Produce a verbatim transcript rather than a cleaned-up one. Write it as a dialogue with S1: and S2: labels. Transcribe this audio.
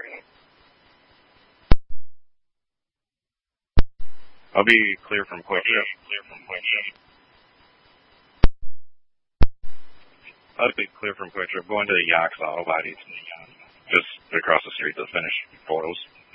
S1: I'll be clear from Quick Trip. I'll be clear from Quick Trip. Going to the Yox Auto Bodies. Just across the street to finish photos.